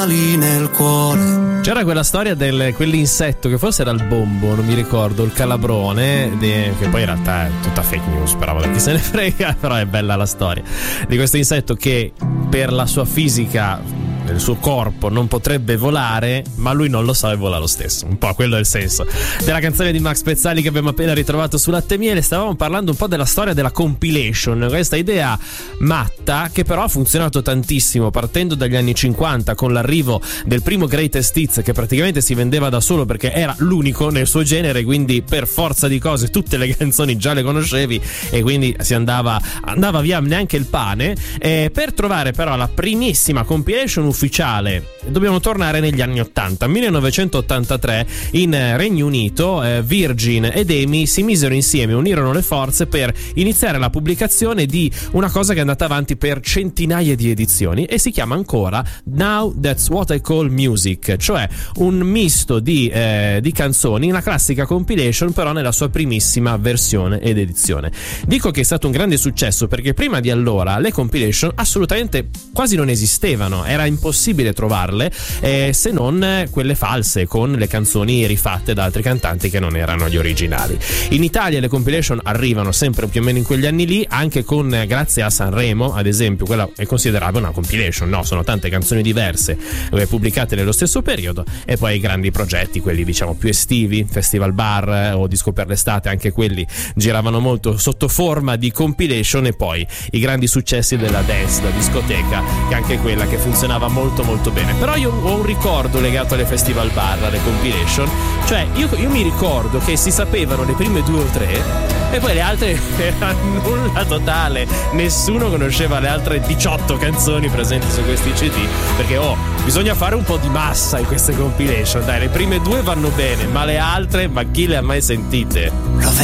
nel cuore. C'era quella storia quell'insetto che forse era il bombo, non mi ricordo, il calabrone, che poi in realtà è tutta fake news, però vabbè, chi se ne frega, però è bella la storia di questo insetto che per la sua fisica, il suo corpo, non potrebbe volare, ma lui non lo sa e vola lo stesso. Un po' quello è il senso della canzone di Max Pezzali che abbiamo appena ritrovato su Latte e Miele. Stavamo parlando un po' della storia della compilation, questa idea matta che però ha funzionato tantissimo partendo dagli anni 50 con l'arrivo del primo Greatest Hits, che praticamente si vendeva da solo perché era l'unico nel suo genere, quindi per forza di cose tutte le canzoni già le conoscevi e quindi si andava via neanche il pane, per trovare però la primissima compilation ufficiale. Dobbiamo tornare negli anni 80, 1983. In Regno Unito Virgin ed EMI si misero insieme, unirono le forze per iniziare la pubblicazione di una cosa che è andata avanti per centinaia di edizioni e si chiama ancora Now That's What I Call Music, cioè un misto di canzoni, una classica compilation però nella sua primissima versione ed edizione. Dico che è stato un grande successo perché prima di allora le compilation assolutamente quasi non esistevano, era impossibile trovarle se non quelle false con le canzoni rifatte da altri cantanti che non erano gli originali. In Italia le compilation arrivano sempre più o meno in quegli anni lì, anche grazie a Sanremo ad esempio. Quella è considerata una compilation, no? Sono tante canzoni diverse pubblicate nello stesso periodo, e poi i grandi progetti, quelli diciamo più estivi, Festival Bar o Disco per l'estate, anche quelli giravano molto sotto forma di compilation, e poi i grandi successi della dance da discoteca, che anche quella che funzionava molto molto bene. Però io ho un ricordo legato alle Festival Bar, alle compilation, cioè io mi ricordo che si sapevano le prime 2 o 3 e poi le altre era nulla totale, nessuno conosceva le altre 18 canzoni presenti su questi CD, perché bisogna fare un po' di massa in queste compilation, dai, le prime 2 vanno bene, ma le altre, ma chi le ha mai sentite?